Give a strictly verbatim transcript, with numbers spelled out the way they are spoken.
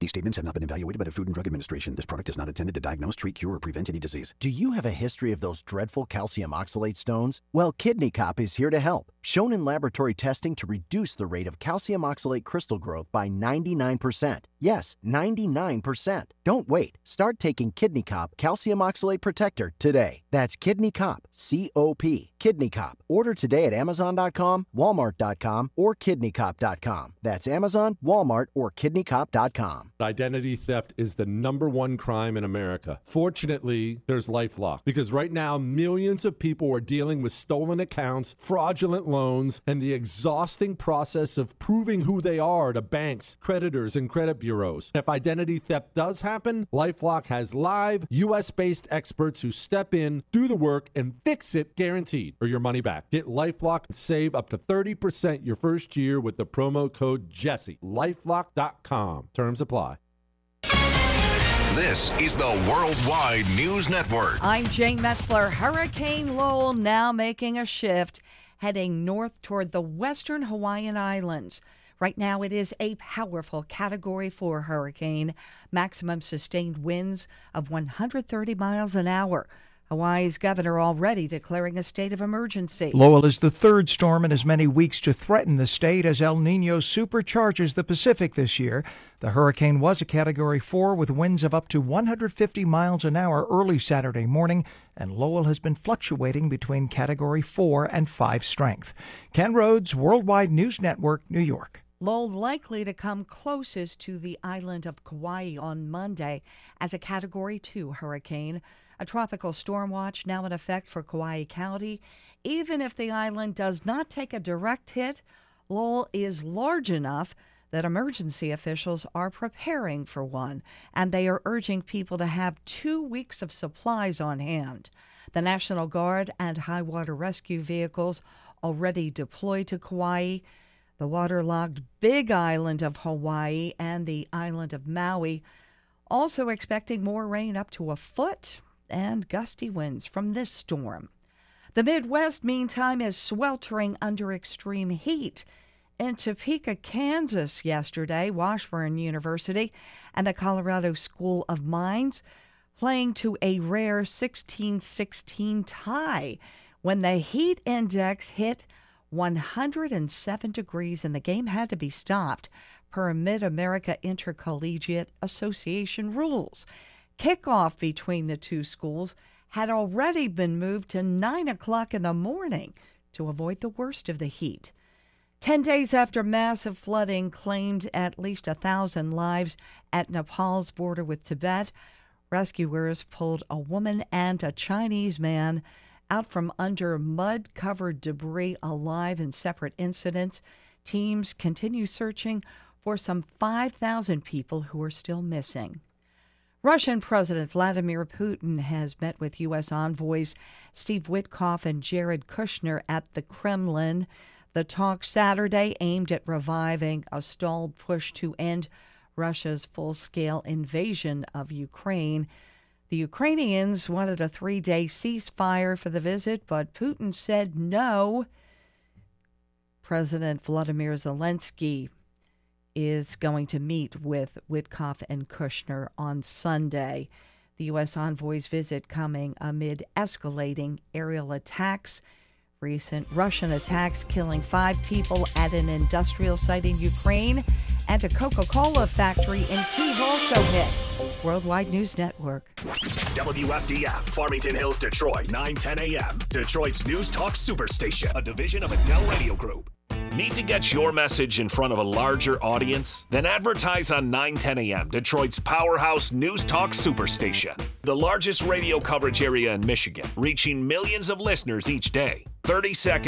These statements have not been evaluated by the Food and Drug Administration. This product is not intended to diagnose, treat, cure, or prevent any disease. Do you have a history of those dreadful calcium oxalate stones? Well, Kidney Cop is here to help. Shown in laboratory testing to reduce the rate of calcium oxalate crystal growth by ninety-nine percent. Yes, ninety-nine percent. Don't wait. Start taking Kidney Cop Calcium Oxalate Protector today. That's Kidney Cop, C O P. Kidney Cop. Order today at amazon dot com, walmart dot com, or kidney cop dot com. That's Amazon, Walmart, or kidney cop dot com. Identity theft is the number one crime in America. Fortunately, there's LifeLock, because right now millions of people are dealing with stolen accounts, fraudulent loans, and the exhausting process of proving who they are to banks, creditors, and credit bureaus. If identity theft does happen, LifeLock has live U S-based experts who step in, do the work, and fix it guaranteed, or your money back. Get LifeLock and save up to thirty percent your first year with the promo code Jesse. lifelock dot com. Terms apply. This is the Worldwide News Network. I'm Jane Metzler. Hurricane Lowell now making a shift, heading north toward the western Hawaiian Islands. Right now it is a powerful Category four hurricane, maximum sustained winds of one hundred thirty miles an hour. Hawaii's governor already declaring a state of emergency. Lowell is the third storm in as many weeks to threaten the state as El Nino supercharges the Pacific this year. The hurricane was a Category four with winds of up to one hundred fifty miles an hour early Saturday morning, and Lowell has been fluctuating between Category four and five strength. Ken Rhodes, Worldwide News Network, New York. Lowell likely to come closest to the island of Kauai on Monday as a Category two hurricane. A tropical storm watch now in effect for Kauai County. Even if the island does not take a direct hit, Lowell is large enough that emergency officials are preparing for one, and they are urging people to have two weeks of supplies on hand. The National Guard and high water rescue vehicles already deployed to Kauai. The waterlogged Big Island of Hawaii and the island of Maui also expecting more rain, up to a foot, and gusty winds from this storm. The Midwest, meantime, is sweltering under extreme heat. In Topeka, Kansas yesterday, Washburn University and the Colorado School of Mines playing to a rare sixteen sixteen tie when the heat index hit one hundred seven degrees and the game had to be stopped per Mid-America Intercollegiate Association rules. Kickoff between the two schools had already been moved to nine o'clock in the morning to avoid the worst of the heat. Ten days after massive flooding claimed at least a thousand lives at Nepal's border with Tibet, rescuers pulled a woman and a Chinese man out from under mud-covered debris alive in separate incidents. Teams continue searching for some five thousand people who are still missing. Russian President Vladimir Putin has met with U S envoys Steve Witkoff and Jared Kushner at the Kremlin. The talk Saturday aimed at reviving a stalled push to end Russia's full-scale invasion of Ukraine. The Ukrainians wanted a three-day ceasefire for the visit, but Putin said no. President Volodymyr Zelensky is going to meet with Witkoff and Kushner on Sunday. The U S envoy's visit coming amid escalating aerial attacks. Recent Russian attacks killing five people at an industrial site in Ukraine, and a Coca-Cola factory in Kyiv also hit. Worldwide News Network. W F D F, Farmington Hills, Detroit, nine ten a.m. Detroit's News Talk Superstation, a division of Adele Radio Group. Need to get your message in front of a larger audience? Then advertise on nine ten a.m., Detroit's powerhouse News Talk Superstation. The largest radio coverage area in Michigan, reaching millions of listeners each day. thirty seconds.